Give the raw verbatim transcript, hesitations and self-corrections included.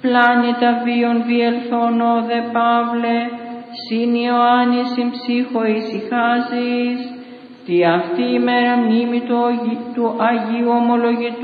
πλάνητα βίων βιελθόν όδε Παύλε, συν Ιωάννη συν ψύχο ησυχάζεις, τι αυτή ημέρα μνήμη του, του Αγίου Ομολογητού